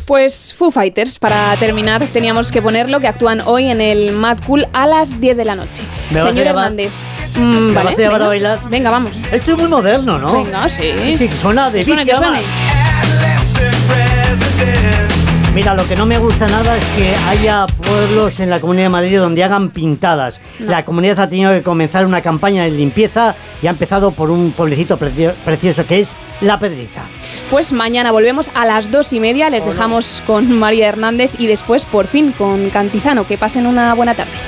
Pues Foo Fighters, para terminar, teníamos que ponerlo, que actúan hoy en el Mad Cool a las 10 de la noche. Señor Hernández. ¿Me vas a llevar a bailar? Venga, vamos. Esto es muy moderno, ¿no? Venga, sí. Que suena de que suene. Mira, lo que no me gusta nada es que haya pueblos en la Comunidad de Madrid donde hagan pintadas. No. La comunidad ha tenido que comenzar una campaña de limpieza y ha empezado por un pueblecito precioso que es La Pedriza. Pues mañana volvemos a las 2:30. Les dejamos con María Hernández y después, por fin, con Cantizano. Que pasen una buena tarde.